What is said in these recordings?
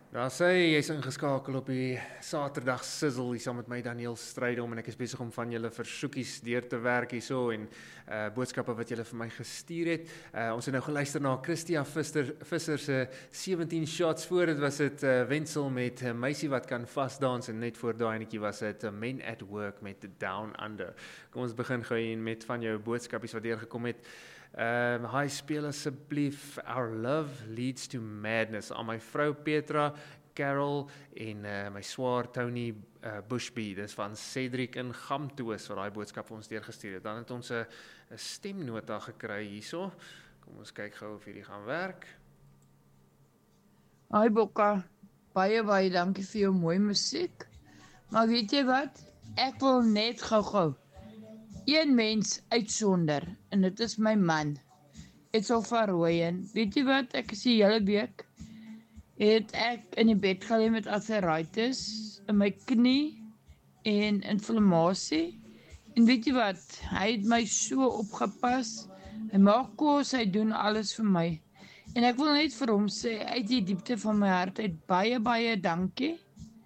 Daar sê jy is ingeskakel op die Saterdag Sizzle hier saam met my Daniel Strydom en ek is besig om van julle versoekies deur te werk hierso en boodskappe wat julle vir my gestuur het. Ons het nou geluister na Christia Visser se 17 shots voor dit was dit Wenzel met Meisie wat kan vasdans en net voor daai netjie was dit Men at Work met Down Under. Kom ons begin gou hier met van jou boodskapies wat deurgekom het. Hi, speel asseblief Our Love Leads to Madness aan my vrou Petra, Carol en my swaar Tony Bushby. Dis van Cedric in Gamtoos wat daai boodskap vir ons deurgestuur het. Dan het ons 'n stemnota gekry hierso. Kom ons kyk gou of hierdie gaan werk. Hi Bokka, baie dankie vir jou mooi musiek. Maar weet jy wat? Ek wil net gou een mens uitsonder en dit is my man. It's al van Rooyen. Weet jy wat? Ek is die hele week het ek in die bed gelê met arthritis in my knie en inflammasie. En weet jy wat? Hy het my so opgepas. Hy maak kos, hy doen alles vir my. En ek wil net vir hom sê uit die diepte van my hart uit baie dankie.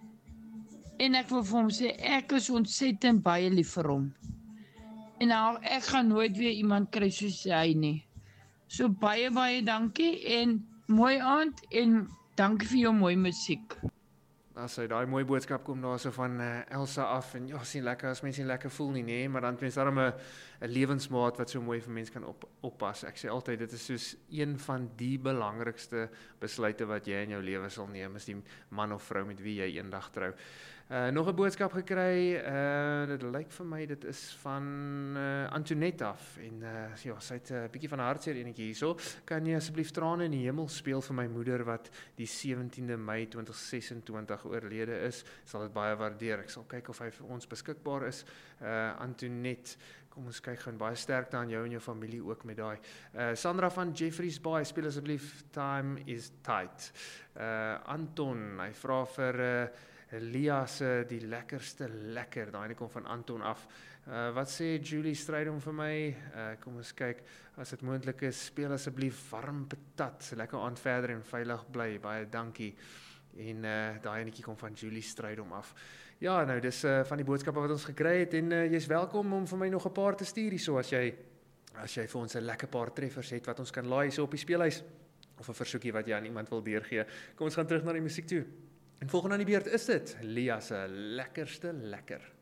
En ek wil vir hom sê ek is ontsettend baie lief vir hom. En nou, ek gaan nooit weer iemand kry soos hy nie. So baie dankie en mooi aand en dankie vir jou mooi musiek. As hy daai mooi boodskap kom daar so van Elsa af en ja, sien lekker as mense nie lekker voel nie, nee, maar dan het mense daarom 'n lewensmaat wat so mooi vir mense kan oppas. Ek sê altyd dit is soos een van die belangrikste besluite wat jy in jou lewe sal neem, is die man of vrou met wie jy eendag trou. Nog 'n boodskap gekry, dit lyk vir my dit is van Antoinette af en ja, sy het 'n bietjie van 'n hartseer enetjie hierso. Kan jy asseblief Trane in die hemel speel vir my moeder wat die 17de Mei 2026 oorlede is? Sal dit baie waardeer. Ek sal kyk of hy vir ons beskikbaar is. Antoinette, kom ons kyk gaan baie sterkte aan jou en jou familie ook met daai. Sandra van Jeffreys Bay, speel asseblief Time is Tight. Anton, hy vra vir Lia se die lekkerste lekker. Daai kom van Anton af. Wat sê Julie Strydom vir my? Kom ons kyk, as dit moontlik is, speel asseblief Warm Patat. Lekker aand verder en veilig bly. Baie dankie. En daai enetjie kom van Julie Strydom af. Ja, nou dis van die boodskappe wat ons gekry het en jy's welkom om vir my nog 'n paar te stuur hierso as jy vir ons 'n lekker paar treffers het wat ons kan laai hierso op die speelhuis of 'n versoekie wat jy aan iemand wil deurgee. Kom ons gaan terug na die musiek toe. En volgende aan die beurt is dit Lia se lekkerste lekker.